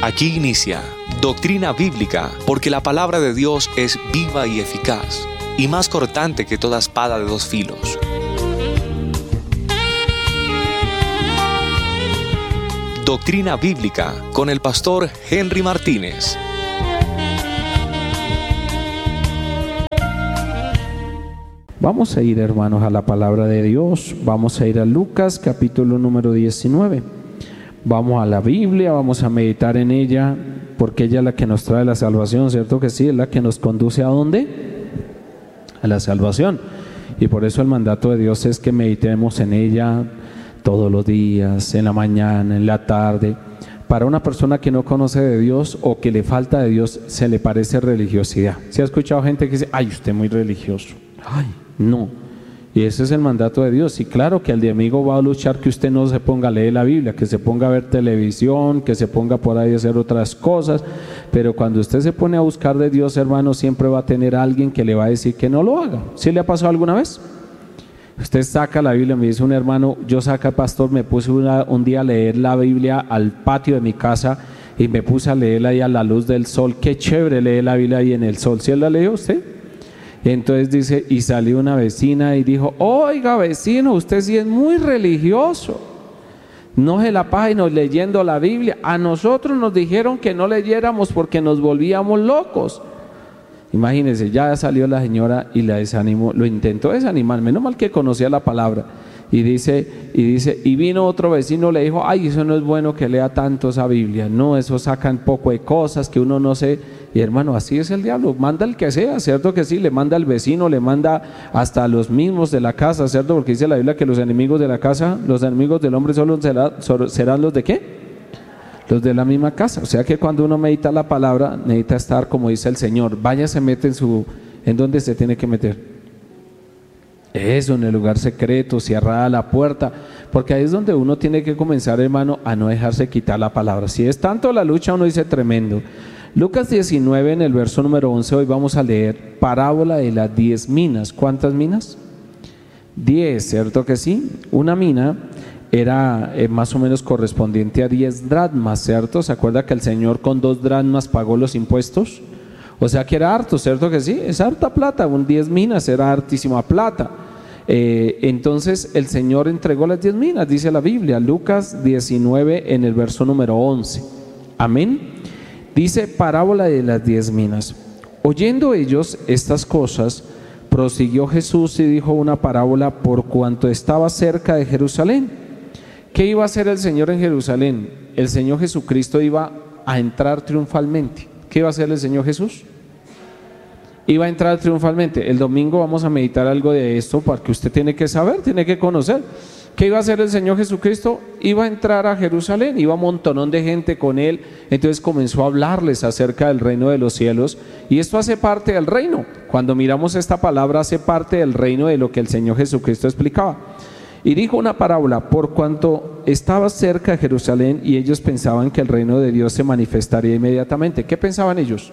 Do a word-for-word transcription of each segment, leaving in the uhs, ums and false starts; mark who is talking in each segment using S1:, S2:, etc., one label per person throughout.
S1: Aquí inicia Doctrina Bíblica, porque la palabra de Dios es viva y eficaz, y más cortante que toda espada de dos filos. Doctrina Bíblica con el pastor Henry Martínez.
S2: Vamos a ir, hermanos, a la palabra de Dios. Vamos a ir a Lucas capítulo número diecinueve. Vamos a la Biblia, vamos a meditar en ella, porque ella es la que nos trae la salvación, ¿cierto que sí? Es la que nos conduce ¿a dónde? A la salvación. Y por eso el mandato de Dios es que meditemos en ella todos los días, en la mañana, en la tarde. Para una persona que no conoce de Dios o que le falta de Dios, se le parece religiosidad. ¿Se ha escuchado gente que dice, ay, usted es muy religioso? Ay, no. Y ese es el mandato de Dios. Y claro que el enemigo va a luchar que usted no se ponga a leer la Biblia, que se ponga a ver televisión, que se ponga por ahí a hacer otras cosas. Pero cuando usted se pone a buscar de Dios, hermano, siempre va a tener alguien que le va a decir que no lo haga. ¿Sí le ha pasado alguna vez? Usted saca la Biblia, me dice un hermano, yo saca, pastor, me puse una, un día a leer la Biblia al patio de mi casa y me puse a leerla ahí a la luz del sol. Qué chévere leer la Biblia ahí en el sol. ¿Sí la leyó usted? Entonces dice, y salió una vecina y dijo, oiga vecino, usted sí es muy religioso, no se la pasa y nos leyendo la Biblia. A nosotros nos dijeron que no leyéramos porque nos volvíamos locos. Imagínense, ya salió la señora y la desanimó, lo intentó desanimar, menos mal que conocía la palabra. Y dice, y dice, y vino otro vecino, le dijo, ay, eso no es bueno que lea tanto esa Biblia, no, eso sacan poco de cosas que uno no sé. Y hermano, así es el diablo, manda el que sea, ¿cierto que sí? Le manda al vecino, le manda hasta a los mismos de la casa, ¿cierto? Porque dice la Biblia que los enemigos de la casa, los enemigos del hombre solo será, serán los de ¿qué? Los de la misma casa. O sea que cuando uno medita la palabra, necesita estar como dice el Señor, vaya, se mete en su, en donde se tiene que meter. Eso, en el lugar secreto, cerrada la puerta, porque ahí es donde uno tiene que comenzar, hermano, a no dejarse quitar la palabra. Si es tanto la lucha, uno dice tremendo. Lucas diecinueve, en el verso número once, hoy vamos a leer parábola de las diez minas. ¿Cuántas minas? Diez, ¿cierto que sí? Una mina era eh, más o menos correspondiente a diez dracmas, ¿cierto? ¿Se acuerda que el Señor con dos dracmas pagó los impuestos? O sea que era harto, ¿cierto que sí? Es harta plata, un diez minas era hartísima plata. Eh, entonces el Señor entregó las diez minas, dice la Biblia, Lucas diecinueve en el verso número once. Amén. Dice parábola de las diez minas. Oyendo ellos estas cosas, prosiguió Jesús y dijo una parábola por cuanto estaba cerca de Jerusalén. ¿Qué iba a hacer el Señor en Jerusalén? El Señor Jesucristo iba a entrar triunfalmente. ¿Qué iba a hacer el Señor Jesús? Iba a entrar triunfalmente. El domingo vamos a meditar algo de esto porque usted tiene que saber, tiene que conocer. ¿Qué iba a hacer el Señor Jesucristo? Iba a entrar a Jerusalén, iba un montonón de gente con él. Entonces comenzó a hablarles acerca del reino de los cielos, y esto hace parte del reino. Cuando miramos esta palabra, hace parte del reino de lo que el Señor Jesucristo explicaba. Y dijo una parábola por cuanto estaba cerca de Jerusalén y ellos pensaban que el reino de Dios se manifestaría inmediatamente. ¿Qué pensaban ellos?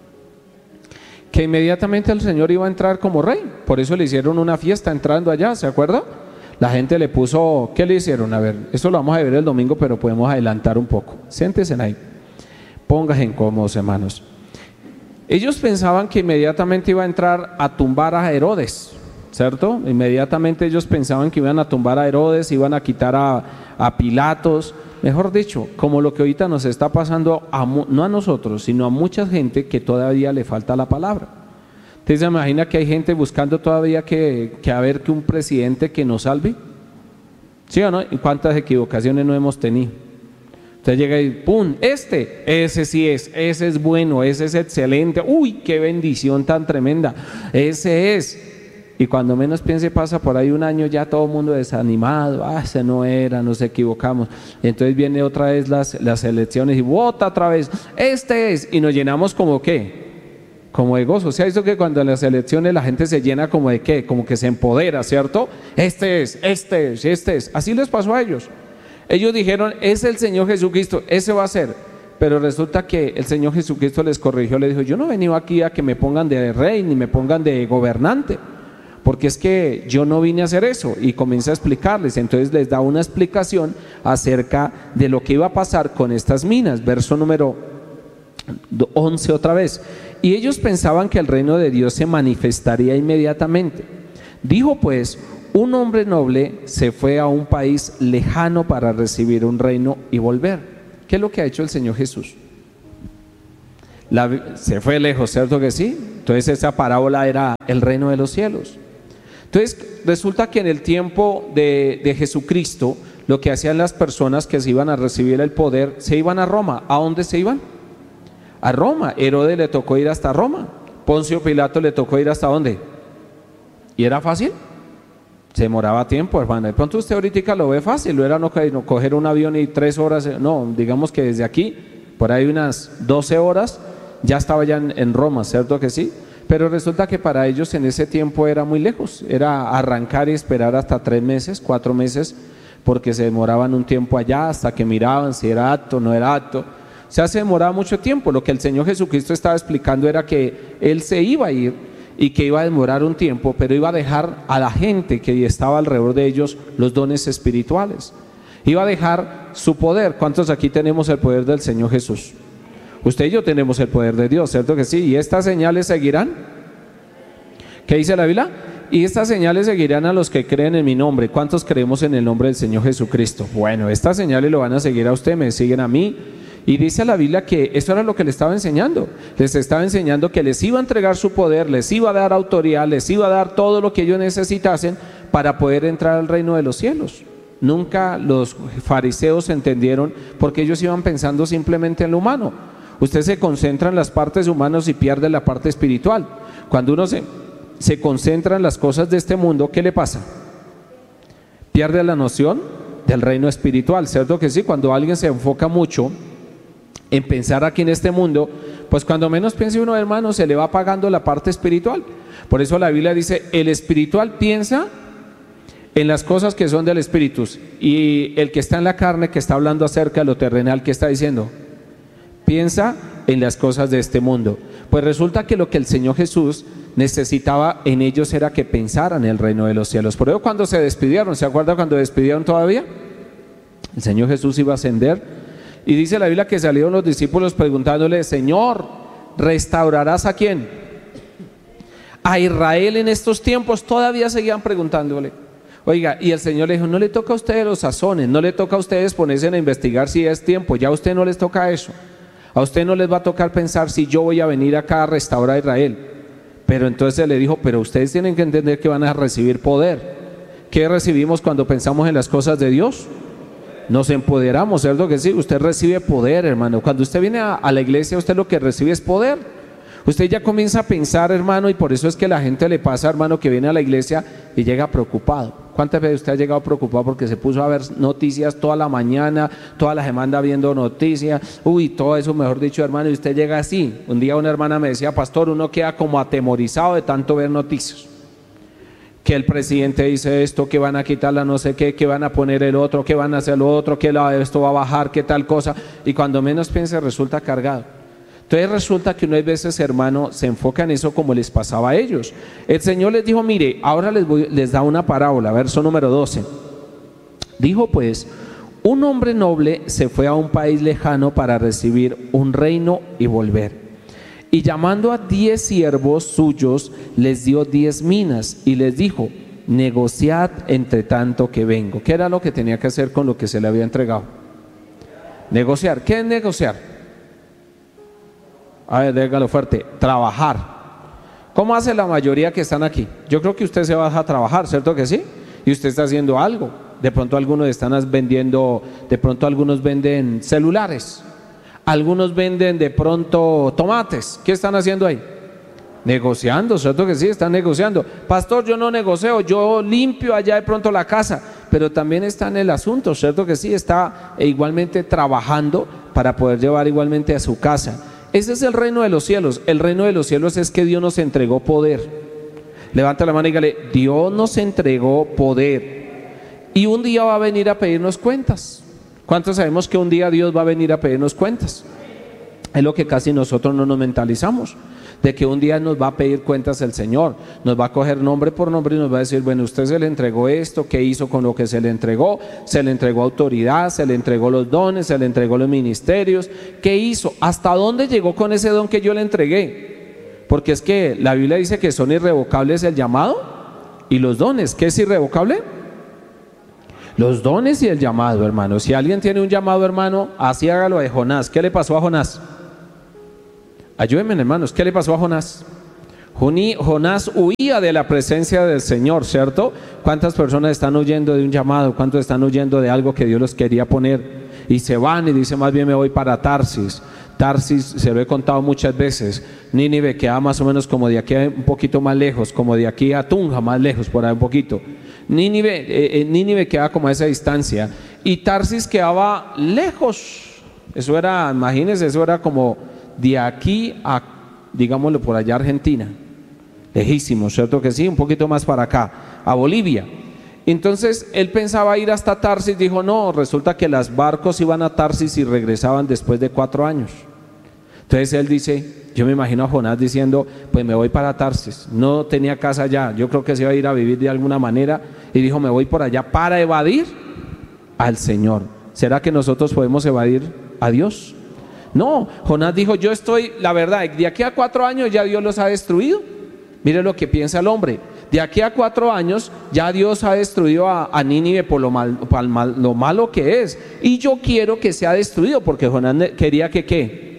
S2: Que inmediatamente el Señor iba a entrar como rey. Por eso le hicieron una fiesta entrando allá, ¿se acuerda? La gente le puso, ¿qué le hicieron? A ver, esto lo vamos a ver el domingo, pero podemos adelantar un poco. Siéntense ahí, pónganse incómodos, hermanos. Ellos pensaban que inmediatamente iba a entrar a tumbar a Herodes, ¿cierto? Inmediatamente ellos pensaban que iban a tumbar a Herodes, iban a quitar a, a Pilatos, mejor dicho, como lo que ahorita nos está pasando, a, no a nosotros, sino a mucha gente que todavía le falta la palabra. ¿Usted se imagina que hay gente buscando todavía que, que a ver que un presidente que nos salve? ¿Sí o no? ¿Y cuántas equivocaciones no hemos tenido? Usted llega y ¡pum! Este, ese sí es, ese es bueno, ese es excelente, ¡uy, qué bendición tan tremenda! Ese es. Y cuando menos piense pasa por ahí un año ya todo el mundo desanimado, ah, ese no era, nos equivocamos. Y entonces viene otra vez las, las elecciones y vota otra vez, este es, y nos llenamos como ¿qué? Como de gozo. ¿Se ha visto que cuando en las elecciones la gente se llena como de qué? Como que se empodera, ¿cierto? Este es, este es, este es. Así les pasó a ellos. Ellos dijeron, es el Señor Jesucristo, ese va a ser. Pero resulta que el Señor Jesucristo les corrigió, les dijo, yo no he venido aquí a que me pongan de rey ni me pongan de gobernante. porque es que yo no vine a hacer eso, y comienza a explicarles. Entonces les da una explicación acerca de lo que iba a pasar con estas minas. Verso número once otra vez. Y ellos pensaban que el reino de Dios se manifestaría inmediatamente. Dijo pues: un hombre noble se fue a un país lejano para recibir un reino y volver. ¿Qué es lo que ha hecho el Señor Jesús? La, se fue lejos, ¿cierto que sí? Entonces esa parábola era el reino de los cielos. Entonces resulta que en el tiempo de, de Jesucristo, lo que hacían las personas que se iban a recibir el poder, se iban a Roma. ¿A dónde se iban? A Roma. Herodes le tocó ir hasta Roma. Poncio Pilato le tocó ir hasta ¿dónde? ¿Y era fácil? Se demoraba tiempo, hermano. De pronto usted ahorita lo ve fácil, lo era no, no coger un avión y tres horas, no, digamos que desde aquí, por ahí unas doce horas, ya estaba ya en, en Roma, ¿cierto que sí? Pero resulta que para ellos en ese tiempo era muy lejos, era arrancar y esperar hasta tres meses, cuatro meses, porque se demoraban un tiempo allá hasta que miraban si era apto o no era apto. O sea, se demoraba mucho tiempo. Lo que el Señor Jesucristo estaba explicando era que Él se iba a ir y que iba a demorar un tiempo, pero iba a dejar a la gente que estaba alrededor de ellos los dones espirituales. Iba a dejar su poder. ¿Cuántos aquí tenemos el poder del Señor Jesús? Usted y yo tenemos el poder de Dios, ¿cierto que sí? ¿Y estas señales seguirán? ¿Qué dice la Biblia? Y estas señales seguirán a los que creen en mi nombre. ¿Cuántos creemos en el nombre del Señor Jesucristo? Bueno, estas señales lo van a seguir a usted, me siguen a mí. Y dice la Biblia que eso era lo que le estaba enseñando. Les estaba enseñando que les iba a entregar su poder, les iba a dar autoridad, les iba a dar todo lo que ellos necesitasen para poder entrar al reino de los cielos. Nunca los fariseos entendieron, porque ellos iban pensando simplemente en lo humano. Usted se concentra en las partes humanas y pierde la parte espiritual. Cuando uno se, se concentra en las cosas de este mundo, ¿qué le pasa? Pierde la noción del reino espiritual, ¿cierto que sí? Cuando alguien se enfoca mucho en pensar aquí en este mundo, pues cuando menos piense uno, hermano, se le va apagando la parte espiritual. Por eso la Biblia dice: el espiritual piensa en las cosas que son del espíritu, y el que está en la carne, que está hablando acerca de lo terrenal, ¿qué está diciendo? Piensa en las cosas de este mundo. Pues resulta que lo que el Señor Jesús necesitaba en ellos era que pensaran en el reino de los cielos. Por eso cuando se despidieron, ¿se acuerda cuando despidieron todavía? El Señor Jesús iba a ascender, y dice la Biblia que salieron los discípulos preguntándole: Señor, ¿restaurarás a quién? A Israel en estos tiempos. Todavía seguían preguntándole. Oiga, y el Señor le dijo: no le toca a ustedes los sazones, no le toca a ustedes ponerse a investigar si es tiempo, ya a usted no les toca eso. A usted no les va a tocar pensar si yo voy a venir acá a restaurar a Israel. Pero entonces le dijo: pero ustedes tienen que entender que van a recibir poder. ¿Qué recibimos cuando pensamos en las cosas de Dios? Nos empoderamos, ¿cierto que sí? Usted recibe poder, hermano. Cuando usted viene a, a la iglesia, usted lo que recibe es poder. Usted ya comienza a pensar, hermano, y por eso es que la gente le pasa, hermano, que viene a la iglesia y llega preocupado. ¿Cuántas veces usted ha llegado preocupado porque se puso a ver noticias toda la mañana, toda la semana viendo noticias? Uy, todo eso, mejor dicho, hermano, y usted llega así. Un día una hermana me decía: pastor, uno queda como atemorizado de tanto ver noticias. Que el presidente dice esto, que van a quitar la no sé qué, que van a poner el otro, que van a hacer lo otro, que la, esto va a bajar, que tal cosa. Y cuando menos piense, resulta cargado. Entonces resulta que unas veces, hermano, se enfoca en eso como les pasaba a ellos. El Señor les dijo: mire, ahora les, voy, les da una parábola, verso número doce. Dijo pues: un hombre noble se fue a un país lejano para recibir un reino y volver. Y llamando a diez siervos suyos, les dio diez minas y les dijo: negociad entre tanto que vengo. ¿Qué era lo que tenía que hacer con lo que se le había entregado? Negociar. ¿Qué es negociar? A ver, dígalo fuerte. Trabajar. ¿Cómo hace la mayoría que están aquí? Yo creo que usted se va a trabajar, ¿cierto que sí? Y usted está haciendo algo. De pronto algunos están vendiendo, de pronto algunos venden celulares, algunos venden de pronto tomates. ¿Qué están haciendo ahí? Negociando, ¿cierto que sí? Están negociando. Pastor, yo no negocio, yo limpio allá de pronto la casa, pero también está en el asunto, ¿cierto que sí? Está igualmente trabajando para poder llevar igualmente a su casa. Ese es el reino de los cielos. El reino de los cielos es que Dios nos entregó poder. Levanta la mano y dígale: Dios nos entregó poder, y un día va a venir a pedirnos cuentas. ¿Cuántos sabemos que un día Dios va a venir a pedirnos cuentas? Es lo que casi nosotros no nos mentalizamos, de que un día nos va a pedir cuentas el Señor, nos va a coger nombre por nombre y nos va a decir, bueno, usted se le entregó esto, ¿qué hizo con lo que se le entregó? Se le entregó autoridad, se le entregó los dones, se le entregó los ministerios, ¿qué hizo? ¿Hasta dónde llegó con ese don que yo le entregué? Porque es que la Biblia dice que son irrevocables el llamado y los dones. ¿Qué es irrevocable? Los dones y el llamado, hermano. Si alguien tiene un llamado, hermano, así hágalo de Jonás. ¿Qué le pasó a Jonás? Ayúdenme, hermanos, ¿qué le pasó a Jonás? Jonás huía de la presencia del Señor, ¿cierto? ¿Cuántas personas están huyendo de un llamado? ¿Cuántos están huyendo de algo que Dios los quería poner? Y se van y dicen, más bien me voy para Tarsis. Tarsis, se lo he contado muchas veces, Nínive queda más o menos como de aquí a un poquito más lejos, como de aquí a Tunja, más lejos, por ahí un poquito. Nínive, eh, eh, Nínive queda como a esa distancia y Tarsis quedaba lejos. Eso era, imagínense, eso era como de aquí a, digámoslo por allá, Argentina, lejísimo, ¿cierto que sí? Un poquito más para acá, a Bolivia. Entonces él pensaba ir hasta Tarsis, dijo no, resulta que los barcos iban a Tarsis y regresaban después de cuatro años. Entonces él dice, yo me imagino a Jonás diciendo, pues me voy para Tarsis, no tenía casa allá, yo creo que se iba a ir a vivir de alguna manera y dijo, me voy por allá para evadir al Señor. ¿Será que nosotros podemos evadir a Dios? No, Jonás dijo, yo estoy, la verdad, de aquí a cuatro años ya Dios los ha destruido. Mire lo que piensa el hombre, de aquí a cuatro años ya Dios ha destruido a, a Nínive por lo, mal, por mal, lo malo que es, y yo quiero que sea destruido, porque Jonás quería que ¿qué?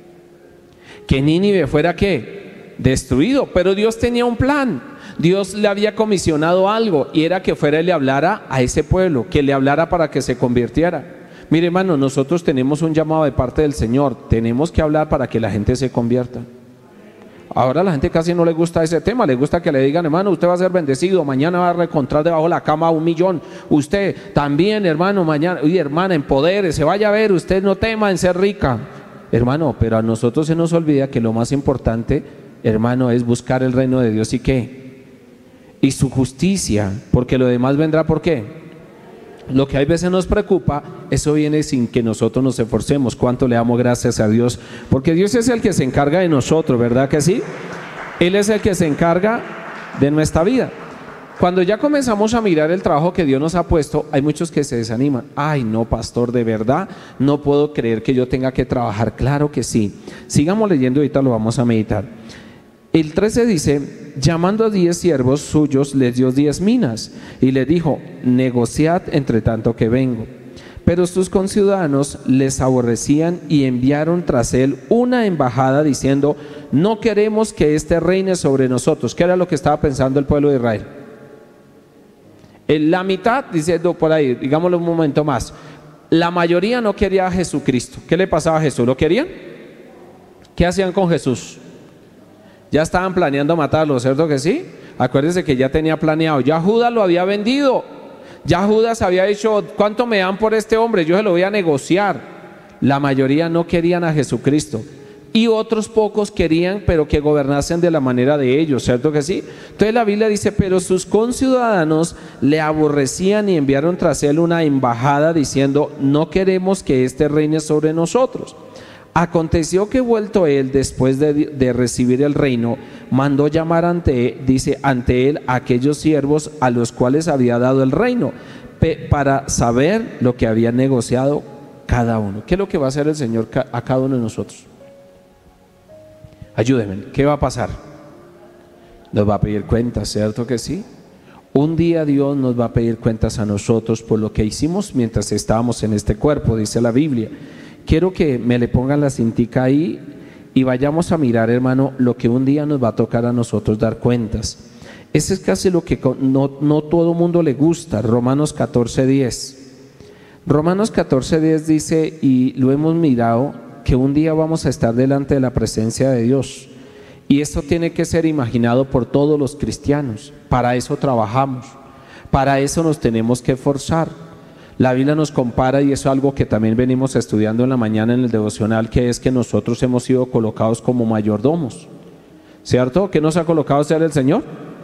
S2: Que Nínive fuera ¿qué? Destruido, pero Dios tenía un plan. Dios le había comisionado algo y era que fuera y le hablara a ese pueblo, que le hablara para que se convirtiera. Mire, hermano, nosotros tenemos un llamado de parte del Señor, tenemos que hablar para que la gente se convierta. Ahora a la gente casi no le gusta ese tema, le gusta que le digan, hermano, usted va a ser bendecido, mañana va a encontrar debajo de la cama un millón, usted también, hermano, mañana, oye, hermana, empodere, se vaya a ver, usted no tema en ser rica. Hermano, pero a nosotros se nos olvida que lo más importante, hermano, es buscar el reino de Dios y qué, y su justicia, porque lo demás vendrá, ¿por qué? Lo que a veces nos preocupa, eso viene sin que nosotros nos esforcemos. ¿Cuánto le damos gracias a Dios? Porque Dios es el que se encarga de nosotros, ¿verdad que sí? Él es el que se encarga de nuestra vida. Cuando ya comenzamos a mirar el trabajo que Dios nos ha puesto, hay muchos que se desaniman. Ay, no, pastor, de verdad, no puedo creer que yo tenga que trabajar. Claro que sí. Sigamos leyendo, ahorita lo vamos a meditar. El trece dice, llamando a diez siervos suyos, les dio diez minas y les dijo, negociad entre tanto que vengo. Pero sus conciudadanos les aborrecían y enviaron tras él una embajada diciendo, no queremos que éste reine sobre nosotros. ¿Qué era lo que estaba pensando el pueblo de Israel? En la mitad, diciendo por ahí, digámoslo un momento más, la mayoría no quería a Jesucristo. ¿Qué le pasaba a Jesús? ¿Lo querían? ¿Qué hacían con Jesús? Ya estaban planeando matarlo, ¿cierto que sí? Acuérdense que ya tenía planeado, ya Judas lo había vendido, ya Judas había dicho, ¿cuánto me dan por este hombre? Yo se lo voy a negociar. La mayoría no querían a Jesucristo y otros pocos querían, pero que gobernasen de la manera de ellos, ¿cierto que sí? Entonces la Biblia dice, pero sus conciudadanos le aborrecían y enviaron tras él una embajada diciendo, no queremos que éste reine sobre nosotros. Aconteció que vuelto él después de, de recibir el reino, mandó llamar ante, dice, ante él a aquellos siervos a los cuales había dado el reino, pe, para saber lo que había negociado cada uno. ¿Qué es lo que va a hacer el Señor a cada uno de nosotros? Ayúdenme, ¿qué va a pasar? Nos va a pedir cuentas, ¿cierto que sí? Un día Dios nos va a pedir cuentas a nosotros por lo que hicimos mientras estábamos en este cuerpo, dice la Biblia. Quiero que me le pongan la cintica ahí y vayamos a mirar, hermano, lo que un día nos va a tocar a nosotros dar cuentas. Ese es casi lo que no, no todo mundo le gusta. Romanos catorce diez. Romanos catorce diez dice, y lo hemos mirado, que un día vamos a estar delante de la presencia de Dios. Y esto tiene que ser imaginado por todos los cristianos. Para eso trabajamos, para eso nos tenemos que esforzar. La Biblia nos compara, y eso es algo que también venimos estudiando en la mañana en el devocional, que es que nosotros hemos sido colocados como mayordomos, ¿cierto? ¿Qué nos ha colocado ser el Señor?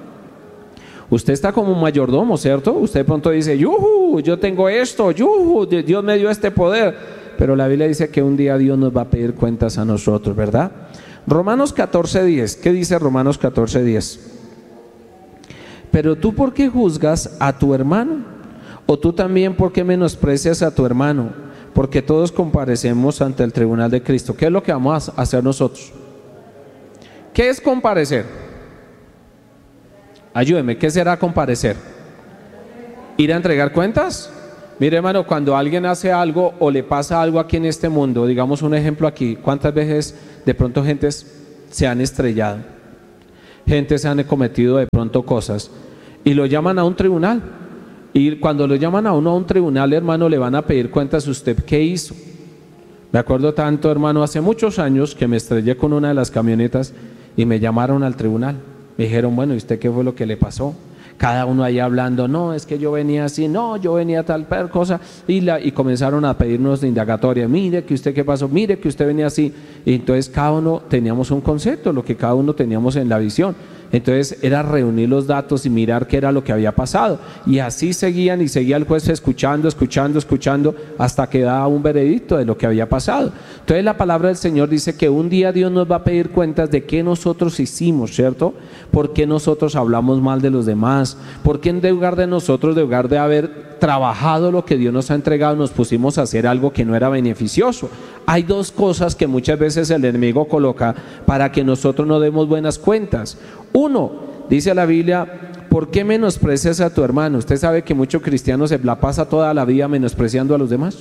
S2: Usted está como un mayordomo, ¿cierto? Usted de pronto dice, yuhu, yo tengo esto, yuhu, Dios me dio este poder. pero la Biblia dice que un día Dios nos va a pedir cuentas a nosotros, ¿verdad? Romanos catorce diez, ¿qué dice Romanos catorce diez? Pero tú, ¿por qué juzgas a tu hermano? O tú también, ¿por qué menosprecias a tu hermano? Porque todos comparecemos ante el tribunal de Cristo. ¿Qué es lo que vamos a hacer nosotros? ¿Qué es comparecer? Ayúdeme, ¿qué será comparecer? ¿Ir a entregar cuentas? Mire, hermano, cuando alguien hace algo o le pasa algo aquí en este mundo, digamos un ejemplo aquí, ¿cuántas veces de pronto gentes se han estrellado? Gentes se han cometido de pronto cosas y lo llaman a un tribunal. Y cuando lo llaman a uno a un tribunal, hermano, le van a pedir cuentas a usted qué hizo. Me acuerdo tanto, hermano, hace muchos años que me estrellé con una de las camionetas y me llamaron al tribunal. Me dijeron, bueno, ¿y usted qué fue lo que le pasó? Cada uno ahí hablando, no, es que yo venía así, no, yo venía tal cosa, y, la, y comenzaron a pedirnos de indagatoria, mire que usted qué pasó, mire que usted venía así, y entonces cada uno teníamos un concepto, lo que cada uno teníamos en la visión. Entonces era reunir los datos y mirar qué era lo que había pasado, y así seguían y seguía el juez escuchando, escuchando, escuchando, hasta que daba un veredicto de lo que había pasado. Entonces la palabra del Señor dice que un día Dios nos va a pedir cuentas de qué nosotros hicimos, ¿cierto? ¿Por qué nosotros hablamos mal de los demás? ¿Por qué en lugar de nosotros, de lugar de haber trabajado lo que Dios nos ha entregado, nos pusimos a hacer algo que no era beneficioso? Hay dos cosas que muchas veces el enemigo coloca para que nosotros no demos buenas cuentas. Uno, dice la Biblia, ¿por qué menosprecias a tu hermano? Usted sabe que muchos cristianos se la pasa toda la vida menospreciando a los demás.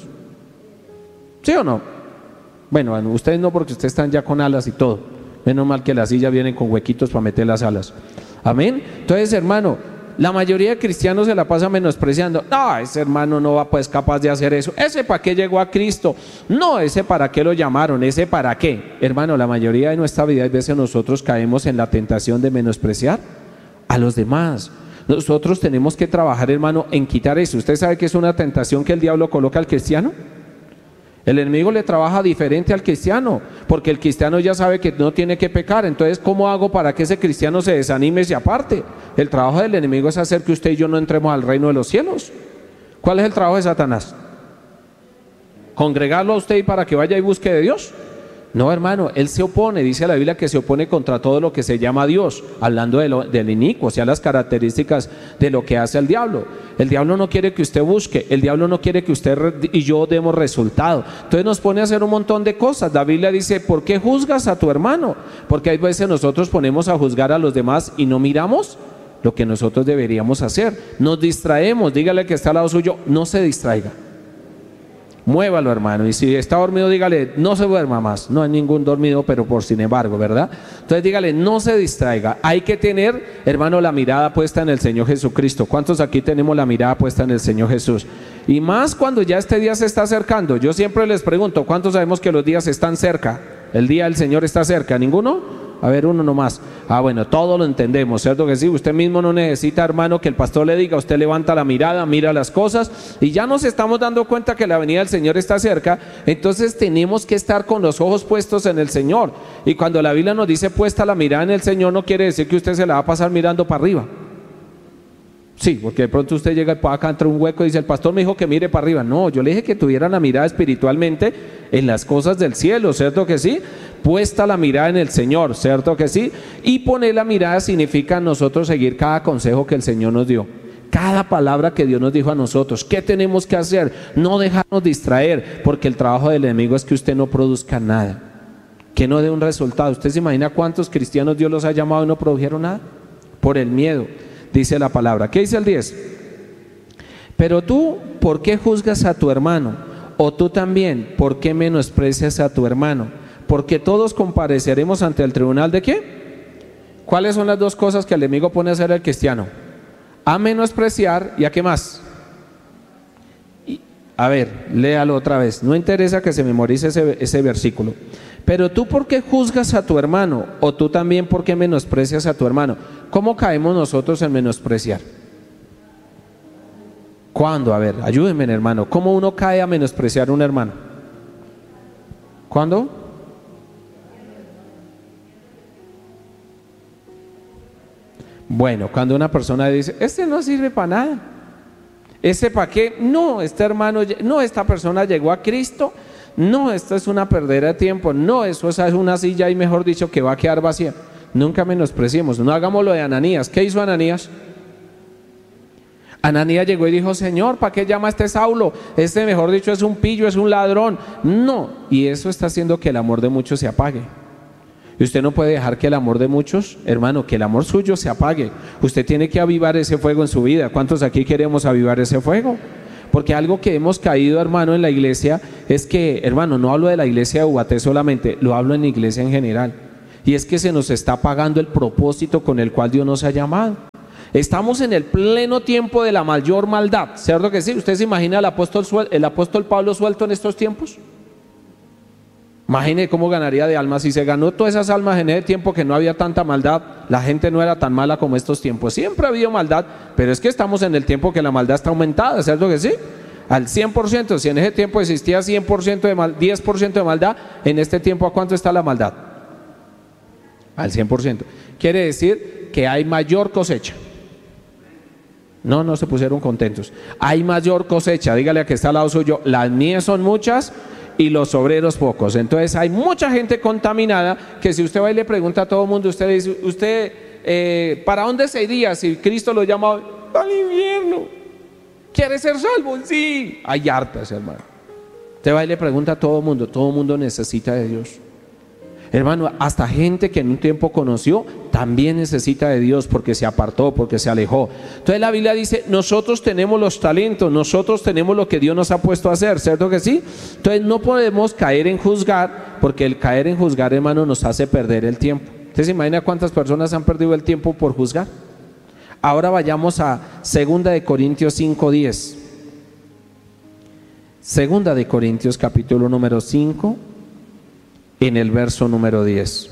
S2: ¿Sí o no? Bueno, ustedes no, porque ustedes están ya con alas y todo. Menos mal que las sillas vienen con huequitos para meter las alas. Amén. Entonces, hermano, la mayoría de cristianos se la pasa menospreciando. No, ese hermano no va pues capaz de hacer eso. Ese para qué llegó a Cristo. No, ese para qué lo llamaron. Ese para qué. Hermano, la mayoría de nuestra vida, a veces nosotros caemos en la tentación de menospreciar a los demás. Nosotros tenemos que trabajar, hermano, en quitar eso. ¿Usted sabe que es una tentación que el diablo coloca al cristiano? El enemigo le trabaja diferente al cristiano, porque el cristiano ya sabe que no tiene que pecar. Entonces, ¿cómo hago para que ese cristiano se desanime y se aparte? El trabajo del enemigo es hacer que usted y yo no entremos al reino de los cielos. ¿Cuál es el trabajo de Satanás? ¿Congregarlo a usted y para que vaya y busque de Dios? No, hermano, él se opone, dice la Biblia que se opone contra todo lo que se llama Dios, hablando de lo, del inicuo, o sea, las características de lo que hace el diablo. El diablo no quiere que usted busque, el diablo no quiere que usted y yo demos resultado. Entonces nos pone a hacer un montón de cosas. La Biblia dice, ¿por qué juzgas a tu hermano? Porque hay veces nosotros ponemos a juzgar a los demás y no miramos lo que nosotros deberíamos hacer. Nos distraemos. Dígale que está al lado suyo, no se distraiga. Muévalo, hermano, y si está dormido, dígale, no se duerma más. No hay ningún dormido, pero por sin embargo, ¿verdad? Entonces dígale, no se distraiga. Hay que tener, hermano, la mirada puesta en el Señor Jesucristo. ¿Cuántos aquí tenemos la mirada puesta en el Señor Jesús? Y más cuando ya este día se está acercando. Yo siempre les pregunto, ¿cuántos sabemos que los días están cerca? ¿El día del Señor está cerca? ¿Ninguno? A ver, uno nomás. Ah, bueno, todo lo entendemos, ¿cierto que sí? Usted mismo no necesita, hermano, que el pastor le diga. Usted levanta la mirada, mira las cosas y ya nos estamos dando cuenta que la venida del Señor está cerca. Entonces tenemos que estar con los ojos puestos en el Señor. Y cuando la Biblia nos dice puesta la mirada en el Señor, no quiere decir que usted se la va a pasar mirando para arriba. Sí, porque de pronto usted llega acá entre un hueco y dice, el pastor me dijo que mire para arriba. No, yo le dije que tuviera la mirada espiritualmente en las cosas del cielo, ¿cierto que sí? Puesta la mirada en el Señor, ¿cierto que sí? Y poner la mirada significa nosotros seguir cada consejo que el Señor nos dio, cada palabra que Dios nos dijo a nosotros. ¿Qué tenemos que hacer? No dejarnos distraer, porque el trabajo del enemigo es que usted no produzca nada, que no dé un resultado. ¿Usted se imagina cuántos cristianos Dios los ha llamado y no produjeron nada? Por el miedo, dice la palabra. ¿Qué dice el diez? Pero tú, ¿por qué juzgas a tu hermano? O tú también, ¿por qué menosprecias a tu hermano? Porque todos compareceremos ante el tribunal ¿de qué? ¿Cuáles son las dos cosas que el enemigo pone a hacer al cristiano? A menospreciar y a qué más. Y, a ver, léalo otra vez. No interesa que se memorice ese, ese versículo. Pero tú, ¿por qué juzgas a tu hermano? O tú también, ¿por qué menosprecias a tu hermano? ¿Cómo caemos nosotros en menospreciar? ¿Cuándo? A ver, ayúdenme, hermano. ¿Cómo uno cae a menospreciar a un hermano? ¿Cuándo? Bueno, cuando una persona dice, este no sirve para nada, ¿este para qué? No, este hermano, no, esta persona llegó a Cristo, No, esto es una perdera de tiempo. No, eso es una silla y mejor dicho que va a quedar vacía. Nunca menospreciemos, no hagamos lo de Ananías. ¿Qué hizo Ananías? Ananías llegó y dijo: Señor, ¿para qué llama a este Saulo? Este, mejor dicho, es un pillo, es un ladrón. No, y eso está haciendo que el amor de muchos se apague. Y usted no puede dejar que el amor de muchos, hermano, que el amor suyo se apague. Usted tiene que avivar ese fuego en su vida. ¿Cuántos aquí queremos avivar ese fuego? Porque algo que hemos caído, hermano, en la iglesia es que, hermano, no hablo de la iglesia de Ubaté solamente, lo hablo en la iglesia en general. Y es que se nos está apagando el propósito con el cual Dios nos ha llamado. Estamos en el pleno tiempo de la mayor maldad, ¿cierto que sí? ¿Usted se imagina el apóstol, el apóstol Pablo suelto en estos tiempos? Imagine cómo ganaría de almas. Si se ganó todas esas almas en ese tiempo que no había tanta maldad, la gente no era tan mala como estos tiempos. Siempre ha habido maldad, pero es que estamos en el tiempo que la maldad está aumentada, ¿cierto que sí? Al cien por ciento, si en ese tiempo existía cien por ciento de mal, diez por ciento de maldad, en este tiempo ¿a cuánto está la maldad? Al cien por ciento. Quiere decir que hay mayor cosecha. No, no se pusieron contentos. Hay mayor cosecha. Dígale a que está al lado suyo: las mías son muchas y los obreros pocos. Entonces hay mucha gente contaminada que si usted va y le pregunta a todo el mundo, usted le dice: usted eh, ¿para dónde se iría si Cristo lo llama al infierno? ¿Quiere ser salvo? Sí. Hay hartas, hermano. Usted va y le pregunta a todo el mundo. Todo el mundo necesita de Dios, hermano. Hasta gente que en un tiempo conoció también necesita de Dios porque se apartó, porque se alejó. Entonces la Biblia dice: nosotros tenemos los talentos, nosotros tenemos lo que Dios nos ha puesto a hacer, ¿cierto que sí? Entonces no podemos caer en juzgar, porque el caer en juzgar, hermano, nos hace perder el tiempo. ¿Usted se imagina cuántas personas han perdido el tiempo por juzgar? Ahora vayamos a Segunda de Corintios cinco diez. Segunda de Corintios capítulo número cinco, en el verso número diez.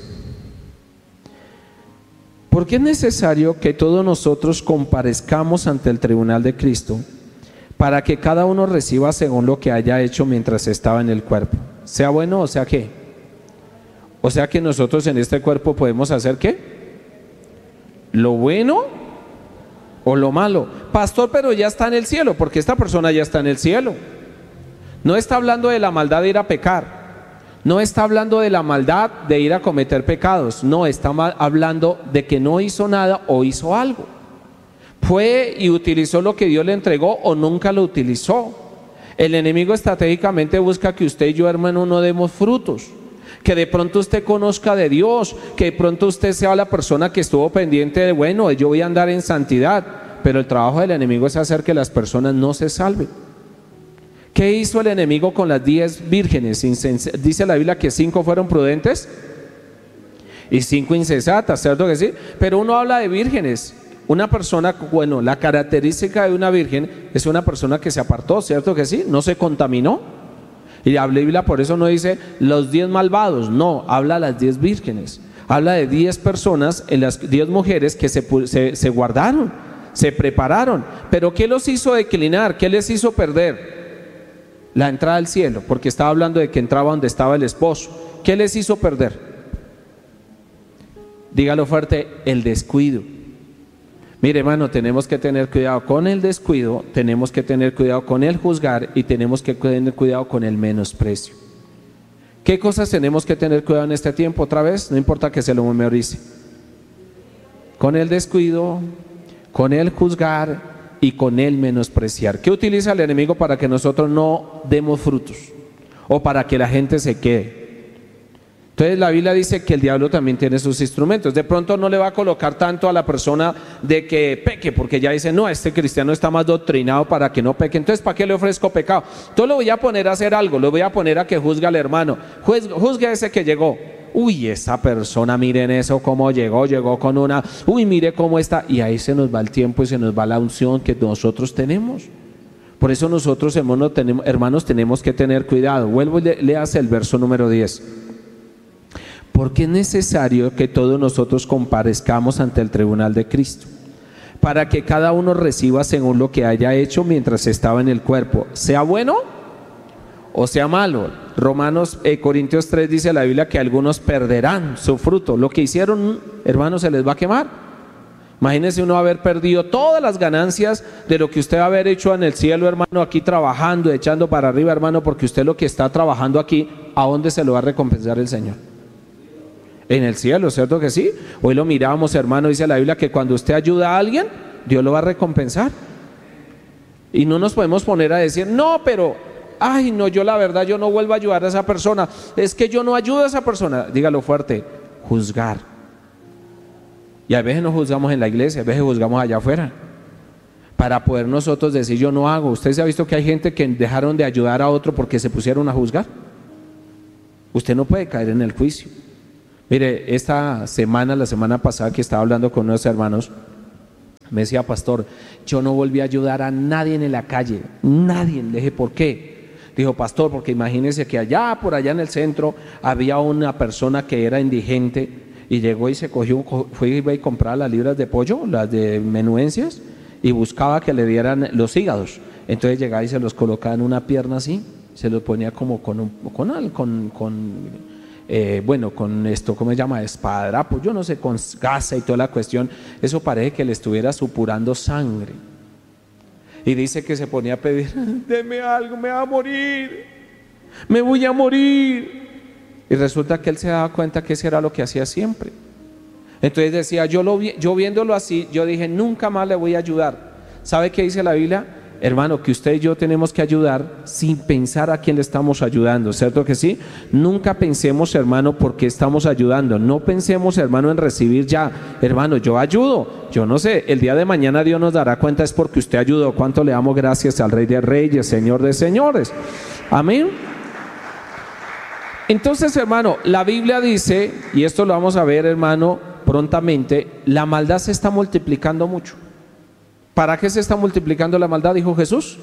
S2: Porque es necesario que todos nosotros comparezcamos ante el tribunal de Cristo, para que cada uno reciba según lo que haya hecho mientras estaba en el cuerpo, sea bueno o sea qué. O sea que nosotros en este cuerpo podemos hacer ¿qué? Lo bueno o lo malo. Pastor, pero ya está en el cielo. Porque esta persona ya está en el cielo. No está hablando de la maldad de ir a pecar. No está hablando de la maldad de ir a cometer pecados. No, está hablando de que no hizo nada o hizo algo. Fue y utilizó lo que Dios le entregó o nunca lo utilizó. El enemigo estratégicamente busca que usted y yo, hermano, no demos frutos. Que de pronto usted conozca de Dios, que de pronto usted sea la persona que estuvo pendiente de, bueno, yo voy a andar en santidad. Pero el trabajo del enemigo es hacer que las personas no se salven. ¿Qué hizo el enemigo con las diez vírgenes? Dice la Biblia que cinco fueron prudentes y cinco insensatas, ¿cierto que sí? Pero uno habla de vírgenes. Una persona, bueno, la característica de una virgen es una persona que se apartó, ¿cierto que sí? No se contaminó. Y la Biblia por eso no dice los diez malvados, no, habla de las diez vírgenes. Habla de diez personas, en las diez mujeres que se, se, se guardaron, se prepararon. Pero ¿qué los hizo declinar? ¿Qué les hizo perder? La entrada al cielo, porque estaba hablando de que entraba donde estaba el esposo. ¿Qué les hizo perder? Dígalo fuerte: el descuido. Mire, hermano, tenemos que tener cuidado con el descuido, tenemos que tener cuidado con el juzgar y tenemos que tener cuidado con el menosprecio. ¿Qué cosas tenemos que tener cuidado en este tiempo? Otra vez, no importa que se lo memorice. Con el descuido, con el juzgar y con el menospreciar. ¿Qué utiliza el enemigo para que nosotros no demos frutos o para que la gente se quede? Entonces la Biblia dice que el diablo también tiene sus instrumentos. De pronto no le va a colocar tanto a la persona de que peque, porque ya dice: no, este cristiano está más doctrinado para que no peque. Entonces, ¿para qué le ofrezco pecado? Entonces lo voy a poner a hacer algo, lo voy a poner a que juzgue al hermano. Juzgue a ese que llegó. Uy, esa persona, miren eso, cómo llegó, llegó con una, uy, mire cómo está. Y ahí se nos va el tiempo y se nos va la unción que nosotros tenemos. Por eso nosotros, hermanos, tenemos, hermanos, tenemos que tener cuidado. Vuelvo y le, le hace el verso número diez. Porque es necesario que todos nosotros comparezcamos ante el tribunal de Cristo, para que cada uno reciba según lo que haya hecho mientras estaba en el cuerpo, sea bueno o sea malo. Romanos, eh, Corintios tres dice la Biblia que algunos perderán su fruto. Lo que hicieron, hermanos, se les va a quemar. Imagínese uno haber perdido todas las ganancias de lo que usted va a haber hecho en el cielo, hermano, aquí trabajando, echando para arriba, hermano, porque usted lo que está trabajando aquí, ¿a dónde se lo va a recompensar el Señor? En el cielo, ¿cierto que sí? Hoy lo miramos, hermano, dice la Biblia que cuando usted ayuda a alguien, Dios lo va a recompensar. Y no nos podemos poner a decir, no, pero, ay, no, yo la verdad, yo no vuelvo a ayudar a esa persona, es que yo no ayudo a esa persona. Dígalo fuerte, juzgar. Y a veces no juzgamos en la iglesia, a veces juzgamos allá afuera, para poder nosotros decir yo no hago. Usted se ha visto que hay gente que dejaron de ayudar a otro porque se pusieron a juzgar. Usted no puede caer en el juicio. Mire, esta semana, la semana pasada que estaba hablando con unos hermanos, me decía, pastor, yo no volví a ayudar a nadie en la calle, nadie. Le dije, ¿por qué? Dijo, pastor, porque imagínese que allá, por allá en el centro, había una persona que era indigente y llegó y se cogió, fue y iba y compraba las libras de pollo, las de menudencias, y buscaba que le dieran los hígados. Entonces llegaba y se los colocaba en una pierna así, se los ponía como con un, con, con, con eh, bueno, con esto, ¿cómo se llama? Esparadrapo, yo no sé, con gasa y toda la cuestión. Eso parece que le estuviera supurando sangre. Y dice que se ponía a pedir, deme algo, me voy a morir, me voy a morir. Y resulta que él se daba cuenta que eso era lo que hacía siempre. Entonces decía, yo, lo vi, yo viéndolo así, yo dije, nunca más le voy a ayudar. ¿Sabe qué dice la Biblia? Hermano, que usted y yo tenemos que ayudar sin pensar a quién le estamos ayudando, ¿cierto que sí? Nunca pensemos, hermano, por qué estamos ayudando. No pensemos, hermano, en recibir ya. Hermano, yo ayudo, yo no sé, el día de mañana Dios nos dará cuenta es porque usted ayudó. ¿Cuánto le damos gracias al Rey de Reyes, Señor de Señores? Amén. Entonces, hermano, la Biblia dice, y esto lo vamos a ver, hermano, prontamente, la maldad se está multiplicando mucho. ¿Para qué se está multiplicando la maldad? Dijo Jesús.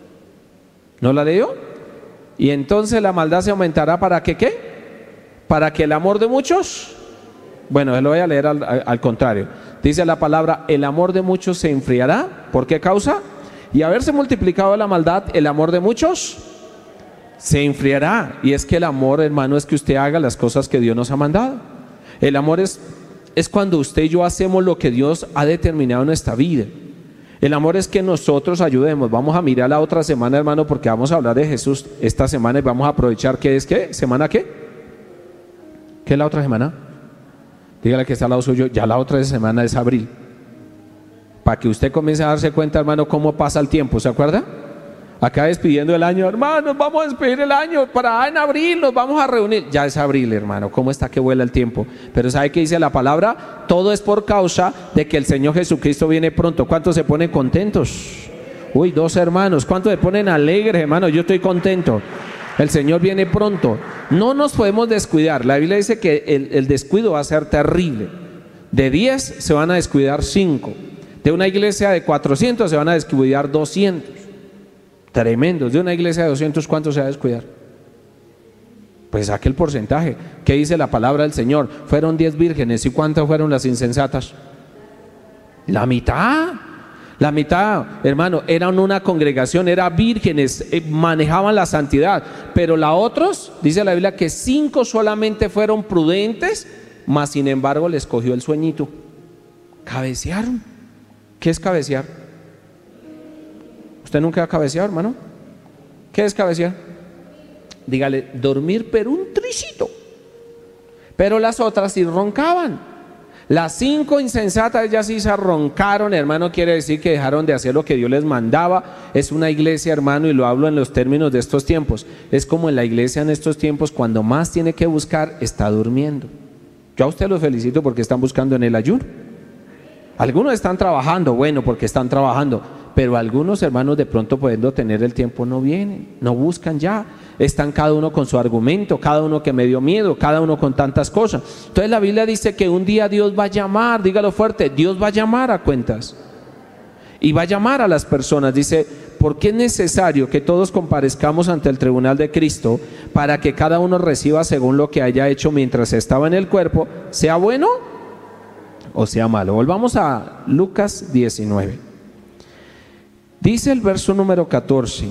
S2: ¿No la leyó? Y entonces la maldad se aumentará ¿para qué qué? ¿Para que el amor de muchos? Bueno, lo voy a leer al, al, al contrario. Dice la palabra, el amor de muchos se enfriará. ¿Por qué causa? Y haberse multiplicado la maldad, el amor de muchos se enfriará. Y es que el amor, hermano, es que usted haga las cosas que Dios nos ha mandado. El amor es, es cuando usted y yo hacemos lo que Dios ha determinado en nuestra vida. El amor es que nosotros ayudemos. Vamos a mirar la otra semana, hermano, porque vamos a hablar de Jesús esta semana y vamos a aprovechar. ¿Qué es qué? ¿Semana qué? ¿Qué es la otra semana? Dígale que está al lado suyo, ya la otra semana es abril. Para que usted comience a darse cuenta, hermano, cómo pasa el tiempo, ¿se acuerda? Acá despidiendo el año, hermanos, vamos a despedir el año, para en abril nos vamos a reunir. Ya es abril, hermano, ¿cómo está que vuela el tiempo? Pero ¿sabe qué dice la palabra? Todo es por causa de que el Señor Jesucristo viene pronto. ¿Cuántos se ponen contentos? Uy, dos hermanos, ¿cuántos se ponen alegres, hermano? Yo estoy contento. El Señor viene pronto. No nos podemos descuidar. La Biblia dice que el, el descuido va a ser terrible. De diez se van a descuidar cinco. De una iglesia de cuatrocientos se van a descuidar doscientos. Tremendos. De una iglesia de doscientos, ¿cuánto se va a descuidar? Pues saque el porcentaje. ¿Qué dice la palabra del Señor? Fueron diez vírgenes. ¿Y cuántas fueron las insensatas? La mitad. La mitad, hermano, eran una congregación, eran vírgenes, eh, manejaban la santidad. Pero la otros, dice la Biblia, que cinco solamente fueron prudentes, mas sin embargo les cogió el sueñito. Cabecearon. ¿Qué es cabecear? ¿Usted nunca ha cabeceado, hermano? ¿Qué es cabecear? Dígale, dormir pero un tricito. Pero las otras sí roncaban. Las cinco insensatas ya sí se roncaron, hermano, quiere decir que dejaron de hacer lo que Dios les mandaba. Es una iglesia, hermano, y lo hablo en los términos de estos tiempos. Es como en la iglesia en estos tiempos, cuando más tiene que buscar, está durmiendo. Yo a usted los felicito porque están buscando en el ayuno. Algunos están trabajando, bueno, porque están trabajando. Pero algunos, hermanos, de pronto pudiendo tener el tiempo no vienen, no buscan ya, están cada uno con su argumento, cada uno que me dio miedo, cada uno con tantas cosas. Entonces la Biblia dice que un día Dios va a llamar, dígalo fuerte, Dios va a llamar a cuentas y va a llamar a las personas. Dice, porque es necesario que todos comparezcamos ante el tribunal de Cristo para que cada uno reciba según lo que haya hecho mientras estaba en el cuerpo, sea bueno o sea malo. Volvamos a Lucas diecinueve. Dice el verso número catorce,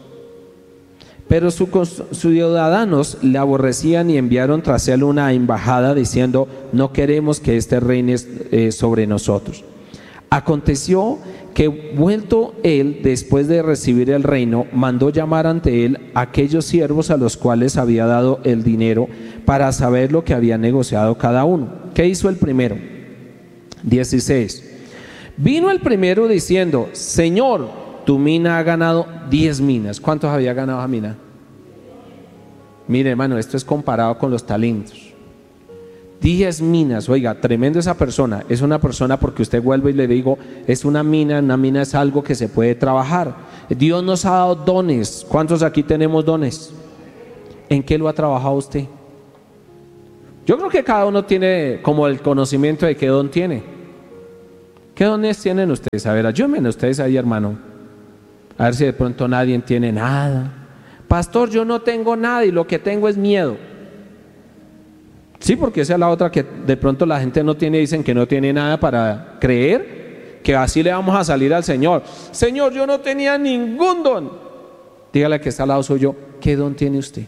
S2: pero sus su ciudadanos le aborrecían y enviaron tras él una embajada diciendo, no queremos que este reine eh, sobre nosotros. Aconteció que, vuelto él después de recibir el reino, mandó llamar ante él a aquellos siervos a los cuales había dado el dinero para saber lo que había negociado cada uno. ¿Qué hizo el primero? dieciséis. Vino el primero diciendo: Señor, tu mina ha ganado diez minas. ¿Cuántos había ganado esa mina? Mire, hermano, esto es comparado con los talentos. Diez minas, oiga, tremendo esa persona. Es una persona, porque usted vuelve y le digo, es una mina. Una mina es algo que se puede trabajar. Dios nos ha dado dones. ¿Cuántos aquí tenemos dones? ¿En qué lo ha trabajado usted? Yo creo que cada uno tiene como el conocimiento de qué don tiene. ¿Qué dones tienen ustedes? A ver, ayúdenme ustedes ahí, hermano. A ver si de pronto nadie tiene nada. Pastor, yo no tengo nada y lo que tengo es miedo. Sí, porque esa es la otra, que de pronto la gente no tiene, dicen que no tiene nada para creer que así le vamos a salir al Señor. Señor, yo no tenía ningún don. Dígale que está al lado suyo, ¿qué don tiene usted?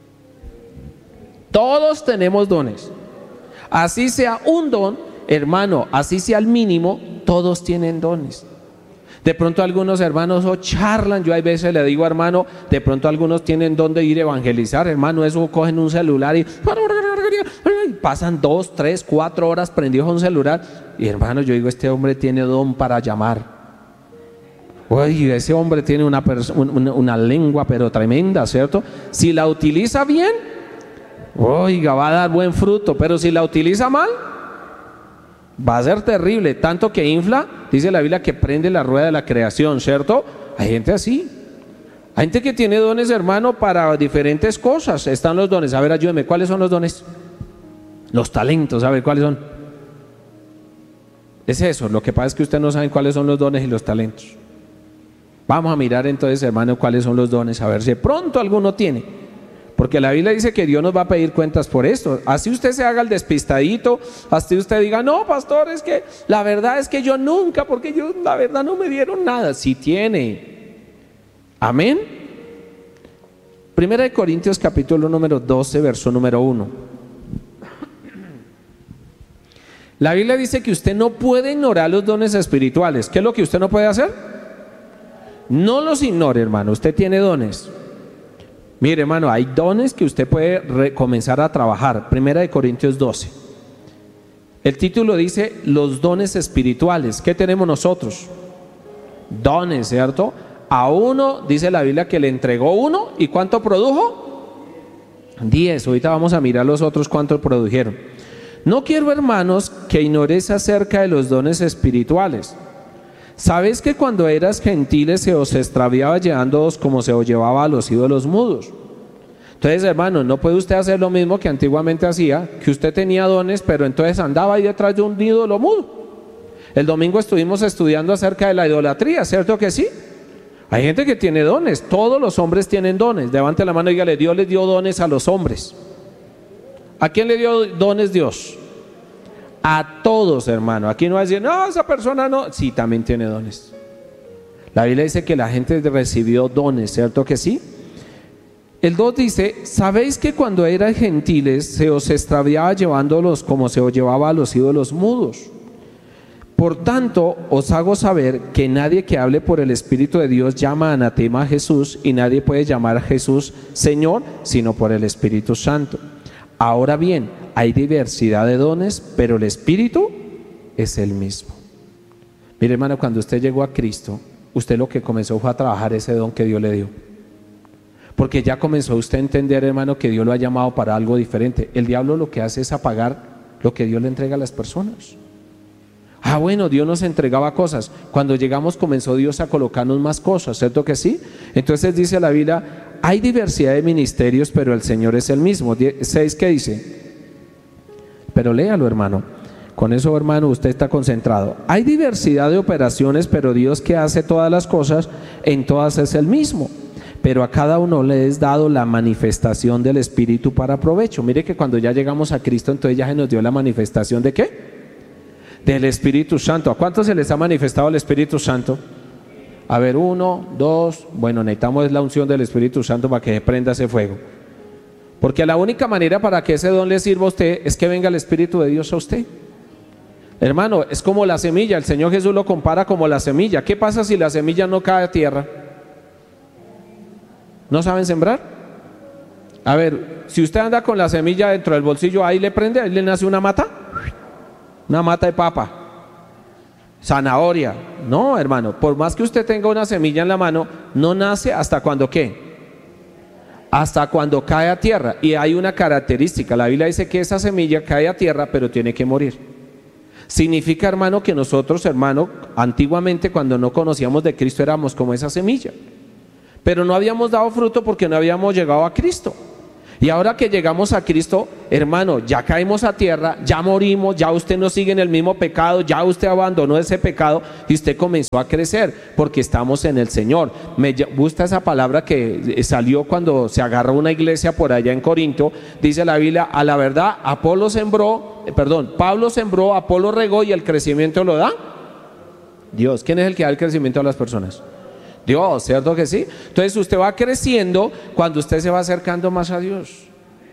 S2: Todos tenemos dones. Así sea un don, hermano, así sea el mínimo, todos tienen dones. De pronto algunos hermanos oh, charlan. Yo hay veces le digo, hermano, de pronto algunos tienen don de ir a evangelizar, hermano, eso cogen un celular y pasan dos, tres, cuatro horas prendidos a un celular. Y hermano, yo digo, este hombre tiene don para llamar. Oye, ese hombre tiene una, una, una lengua pero tremenda, ¿cierto? Si la utiliza bien, oiga, va a dar buen fruto, pero si la utiliza mal, va a ser terrible, tanto que infla. Dice la Biblia que prende la rueda de la creación, ¿cierto? Hay gente así. Hay gente que tiene dones, hermano, para diferentes cosas. Están los dones. A ver, ayúdeme, ¿cuáles son los dones? Los talentos, a ver, ¿cuáles son? Es eso, lo que pasa es que ustedes no saben cuáles son los dones y los talentos. Vamos a mirar entonces, hermano, cuáles son los dones, a ver si de pronto alguno tiene. Porque la Biblia dice que Dios nos va a pedir cuentas por esto. Así usted se haga el despistadito, así usted diga, no, pastor, es que la verdad es que yo nunca, porque yo la verdad no me dieron nada. Si tiene. Amén. Primera de Corintios capítulo número doce, verso número uno. La Biblia dice que usted no puede ignorar los dones espirituales. ¿Qué es lo que usted no puede hacer? No los ignore, hermano. Usted tiene dones. Mire, hermano, hay dones que usted puede comenzar a trabajar. Primera de Corintios doce. El título dice los dones espirituales. ¿Qué tenemos nosotros? Dones, ¿cierto? A uno, dice la Biblia, que le entregó uno. ¿Y cuánto produjo? Diez. Ahorita vamos a mirar los otros cuánto produjeron. No quiero, hermanos, que ignores acerca de los dones espirituales. ¿Sabes que cuando eras gentiles se os extraviaba llevándoos como se os llevaba a los ídolos mudos? Entonces, hermano, no puede usted hacer lo mismo que antiguamente hacía, que usted tenía dones, pero entonces andaba ahí detrás de un ídolo mudo. El domingo estuvimos estudiando acerca de la idolatría, ¿cierto que sí? Hay gente que tiene dones, todos los hombres tienen dones. Levante la mano y dígale, Dios les dio dones a los hombres. ¿A quién le dio dones Dios? A todos, hermano. Aquí no va a decir, no, esa persona no. Sí, también tiene dones. La Biblia dice que la gente recibió dones, ¿cierto que sí? El dos dice, ¿sabéis que cuando erais gentiles se os extraviaba llevándolos como se os llevaba a los ídolos mudos? Por tanto, os hago saber que nadie que hable por el Espíritu de Dios llama anatema a Jesús, y nadie puede llamar a Jesús Señor, sino por el Espíritu Santo. Ahora bien, hay diversidad de dones, pero el Espíritu es el mismo. Mire, hermano, cuando usted llegó a Cristo, usted lo que comenzó fue a trabajar ese don que Dios le dio. Porque ya comenzó usted a entender, hermano, que Dios lo ha llamado para algo diferente. El diablo lo que hace es apagar lo que Dios le entrega a las personas. Ah, bueno, Dios nos entregaba cosas. Cuando llegamos comenzó Dios a colocarnos más cosas, ¿cierto que sí? Entonces dice la Biblia, hay diversidad de ministerios, pero el Señor es el mismo. seis, ¿qué dice? Pero léalo, hermano. Con eso, hermano, usted está concentrado. Hay diversidad de operaciones, pero Dios, que hace todas las cosas, en todas es el mismo. Pero a cada uno le es dado la manifestación del Espíritu para provecho. Mire que cuando ya llegamos a Cristo, entonces ya se nos dio la manifestación ¿de qué? Del Espíritu Santo. ¿A cuántos se les ha manifestado el Espíritu Santo? A ver, uno, dos. Bueno, necesitamos la unción del Espíritu Santo para que se prenda ese fuego. Porque la única manera para que ese don le sirva a usted es que venga el Espíritu de Dios a usted. Hermano, es como la semilla. El Señor Jesús lo compara como la semilla. ¿Qué pasa si la semilla no cae a tierra? ¿No saben sembrar? A ver, si usted anda con la semilla dentro del bolsillo, ahí le prende, ahí le nace una mata. Una mata de papa, zanahoria. No, hermano, por más que usted tenga una semilla en la mano, no nace hasta cuando ¿qué? Hasta cuando cae a tierra. Y hay una característica, la Biblia dice que esa semilla cae a tierra, pero tiene que morir. Significa, hermano, que nosotros, hermano, antiguamente cuando no conocíamos de Cristo éramos como esa semilla, pero no habíamos dado fruto porque no habíamos llegado a Cristo. Y ahora que llegamos a Cristo, hermano, ya caímos a tierra, ya morimos, ya usted no sigue en el mismo pecado, ya usted abandonó ese pecado y usted comenzó a crecer porque estamos en el Señor. Me gusta esa palabra que salió cuando se agarró una iglesia por allá en Corinto. Dice la Biblia, a la verdad, Apolo sembró, eh, perdón, Pablo sembró, Apolo regó y el crecimiento lo da Dios. ¿Quién es el que da el crecimiento a las personas? Dios, ¿cierto que sí? Entonces usted va creciendo cuando usted se va acercando más a Dios.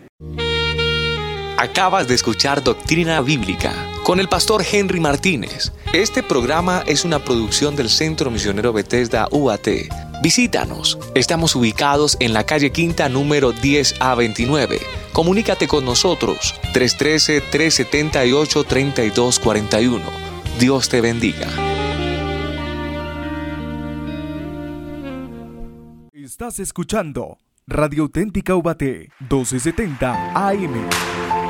S1: Acabas de escuchar Doctrina Bíblica con el pastor Henry Martínez. Este programa es una producción del Centro Misionero Bethesda U A T. Visítanos. Estamos ubicados en la calle Quinta número diez A veintinueve. Comunícate con nosotros tres uno tres, tres siete ocho, tres dos cuatro uno. Dios te bendiga.
S3: Estás escuchando Radio Auténtica U B A T, doce setenta A M.